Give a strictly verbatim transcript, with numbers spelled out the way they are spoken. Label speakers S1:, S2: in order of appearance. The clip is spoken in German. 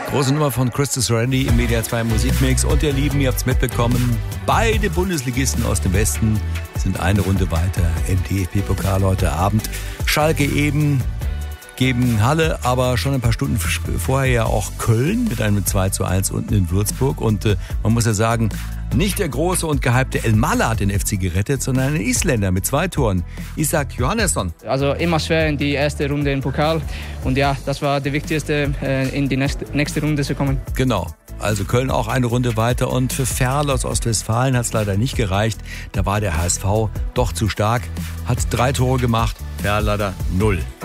S1: Große Nummer von Christus Randy im Media zwei Musikmix. Und ihr Lieben, ihr habt es mitbekommen, beide Bundesligisten aus dem Westen sind eine Runde weiter im D F B-Pokal heute Abend. Schalke eben gegen Halle, aber schon ein paar Stunden vorher ja auch Köln mit einem zwei zu eins unten in Würzburg. Und äh, man muss ja sagen, nicht der große und gehypte El Mala hat den F C gerettet, sondern ein Isländer mit zwei Toren. Isak Johannesson.
S2: Also immer schwer in die erste Runde im Pokal. Und ja, das war die wichtigste, äh, in die nächste, nächste Runde zu kommen.
S1: Genau. Also Köln auch eine Runde weiter. Und für Ferl aus Ostwestfalen hat es leider nicht gereicht. Da war der H S V doch zu stark. Hat drei Tore gemacht, Ferl leider null.